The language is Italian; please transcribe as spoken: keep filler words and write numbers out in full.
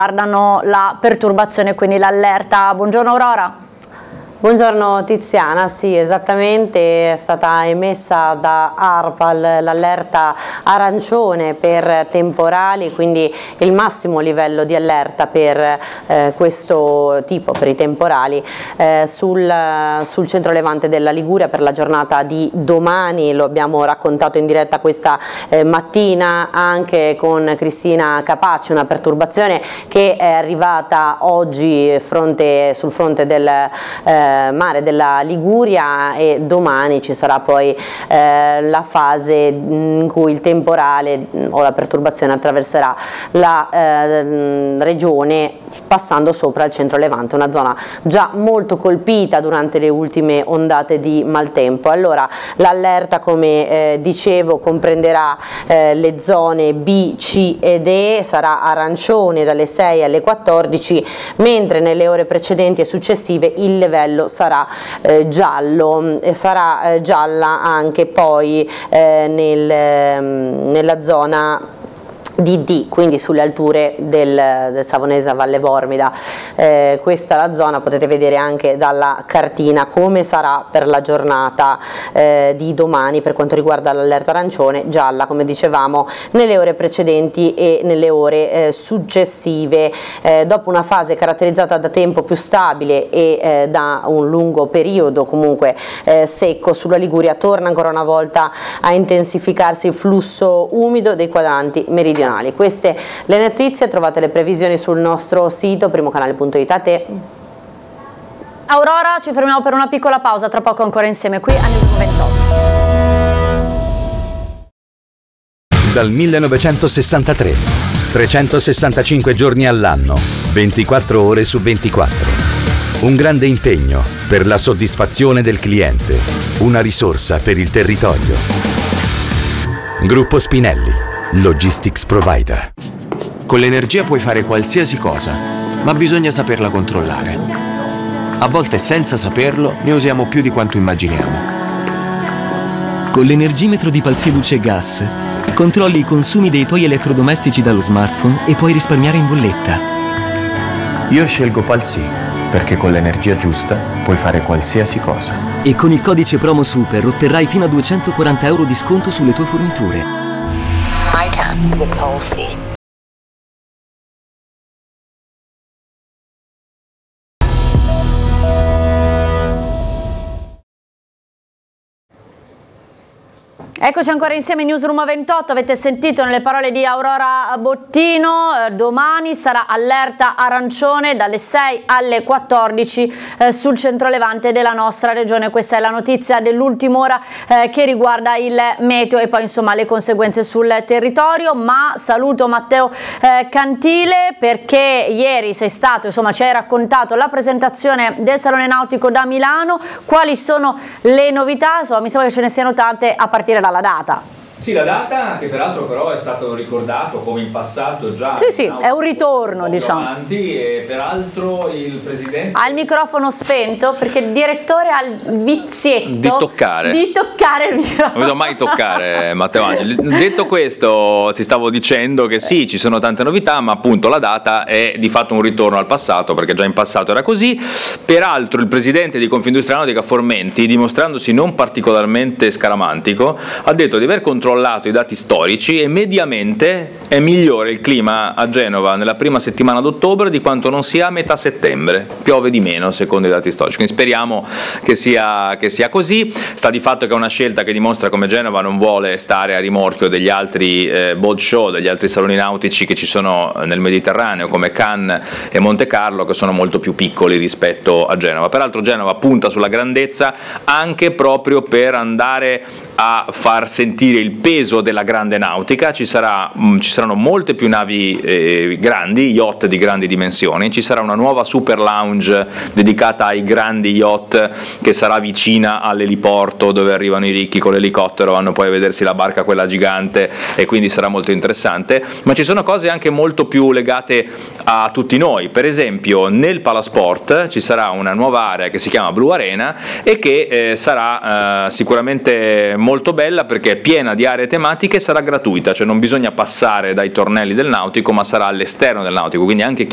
riguardano la perturbazione, quindi l'allerta. Buongiorno Aurora. Buongiorno Tiziana, sì, esattamente, è stata emessa da ARPAL l'allerta arancione per temporali, quindi il massimo livello di allerta per eh, questo tipo, per i temporali, eh, sul, sul centro levante della Liguria per la giornata di domani. Lo abbiamo raccontato in diretta questa eh, mattina anche con Cristina Capacci, una perturbazione che è arrivata oggi fronte, sul fronte del eh, mare della Liguria, e domani ci sarà poi eh, la fase in cui il temporale o la perturbazione attraverserà la eh, regione passando sopra il centro levante, una zona già molto colpita durante le ultime ondate di maltempo. Allora l'allerta, come eh, dicevo, comprenderà eh, le zone B, C ed E, sarà arancione dalle sei alle quattordici, mentre nelle ore precedenti e successive il livello sarà eh, giallo, e sarà eh, gialla anche poi eh, nel, nella zona di D, quindi sulle alture del, del Savonese a Valle Bormida. Eh, questa è la zona, potete vedere anche dalla cartina come sarà per la giornata eh, di domani per quanto riguarda l'allerta arancione, gialla come dicevamo nelle ore precedenti e nelle ore eh, successive. Eh, dopo una fase caratterizzata da tempo più stabile e eh, da un lungo periodo comunque eh, secco, sulla Liguria torna ancora una volta a intensificarsi il flusso umido dei quadranti meridionali. Queste le notizie, trovate le previsioni sul nostro sito primocanale punto it. A te. Aurora, ci fermiamo per una piccola pausa, tra poco ancora insieme qui a Newsroom ventotto. Dal millenovecentosessantatré, trecentosessantacinque giorni all'anno, ventiquattro ore su ventiquattro. Un grande impegno per la soddisfazione del cliente, una risorsa per il territorio. Gruppo Spinelli, Logistics Provider. Con l'energia puoi fare qualsiasi cosa, ma bisogna saperla controllare. A volte senza saperlo ne usiamo più di quanto immaginiamo. Con l'energimetro di Palsy Luce Gas controlli i consumi dei tuoi elettrodomestici dallo smartphone e puoi risparmiare in bolletta. Io scelgo Palsy perché con l'energia giusta puoi fare qualsiasi cosa. E con il codice promo Super otterrai fino a duecentoquaranta euro di sconto sulle tue forniture. I can with Palsy. Eccoci ancora insieme in Newsroom ventotto, avete sentito nelle parole di Aurora Bottino, eh, domani sarà allerta arancione dalle sei alle quattordici eh, sul centro levante della nostra regione. Questa è la notizia dell'ultima ora eh, che riguarda il meteo e poi insomma le conseguenze sul territorio. Ma saluto Matteo eh, Cantile, perché ieri sei stato, insomma ci hai raccontato la presentazione del Salone Nautico da Milano. Quali sono le novità? Insomma mi sembra che ce ne siano tante a partire dalla data. Sì, la data che peraltro però è stato ricordato come in passato già. Sì, sì, è un ritorno, un diciamo. Avanti, e peraltro il presidente ha il microfono spento perché il direttore ha il vizietto di toccare. Di toccare il microfono. Non vedo mai toccare Matteo Angeli. Detto questo, ti stavo dicendo che sì, ci sono tante novità, ma appunto la data è di fatto un ritorno al passato, perché già in passato era così. Peraltro il presidente di Confindustria Nautica Formenti, dimostrandosi non particolarmente scaramantico, ha detto di aver controllato i dati storici e mediamente è migliore il clima a Genova nella prima settimana d'ottobre di quanto non sia a metà settembre. Piove di meno secondo i dati storici, quindi speriamo che sia, che sia così. Sta di fatto che è una scelta che dimostra come Genova non vuole stare a rimorchio degli altri eh, boat show, degli altri saloni nautici che ci sono nel Mediterraneo come Cannes e Monte Carlo, che sono molto più piccoli rispetto a Genova. Peraltro Genova punta sulla grandezza anche proprio per andare a far sentire il peso della grande nautica. Ci, sarà, mh, ci saranno molte più navi eh, grandi, yacht di grandi dimensioni, ci sarà una nuova super lounge dedicata ai grandi yacht che sarà vicina all'eliporto dove arrivano i ricchi con l'elicottero, vanno poi a vedersi la barca quella gigante, e quindi sarà molto interessante. Ma ci sono cose anche molto più legate a tutti noi. Per esempio nel Palasport ci sarà una nuova area che si chiama Blu Arena e che eh, sarà eh, sicuramente molto bella perché è piena di aree tematiche, sarà gratuita, cioè non bisogna passare dai tornelli del nautico, ma sarà all'esterno del nautico, quindi anche